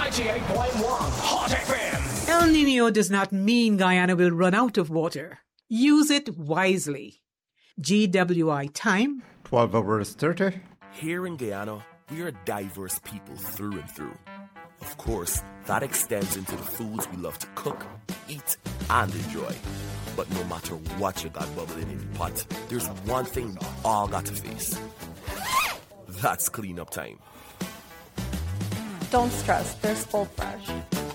Hot FM. El Nino does not mean Guyana will run out of water. Use it wisely. GWI time. 12 hours 30. Here in Guyana, we are a diverse people through and through. Of course, that extends into the foods we love to cook, eat, and enjoy. But no matter what you got bubbling in the pot, there's one thing we all got to face. That's cleanup time. Don't stress, there's Full Fresh.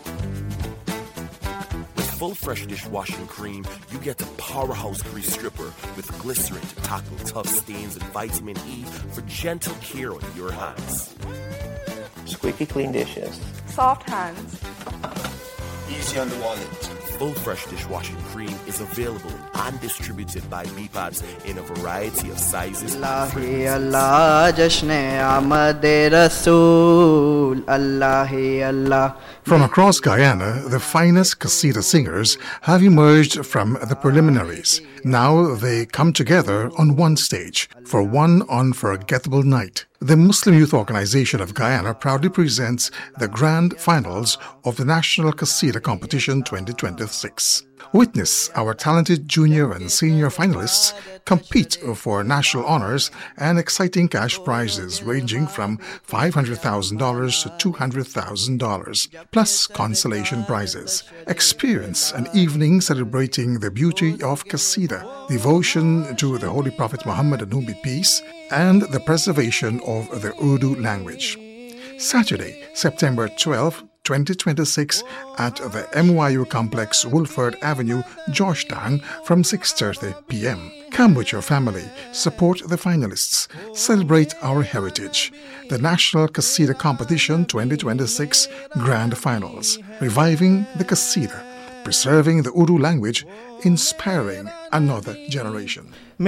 With Full Fresh dishwashing cream, you get the powerhouse grease stripper with glycerin to tackle tough stains and vitamin E for gentle care on your hands. Squeaky clean dishes. Soft hands. Easy on the wallet. Full Fresh dishwashing cream is available and distributed by BPADS in a variety of sizes. Allahi Allah, Jashne Ahmad Rasool, Allahi Allah. From across Guyana, the finest Qasida singers have emerged from the preliminaries. Now they come together on one stage for one unforgettable night. The Muslim Youth Organization of Guyana proudly presents the grand finals of the National Qasida Competition 2026. Witness our talented junior and senior finalists compete for national honors and exciting cash prizes ranging from $500,000 to $200,000, plus consolation prizes. Experience an evening celebrating the beauty of Qasida, devotion to the Holy Prophet Muhammad and whom be peace, and the preservation of the Urdu language. Saturday, September 12, 2026 at the MYU Complex, Woolford Avenue, Georgetown from 6:30 p.m. Come with your family, support the finalists, celebrate our heritage. The National Qasida Competition 2026 Grand Finals, reviving the Qasida, preserving the Urdu language, inspiring another generation.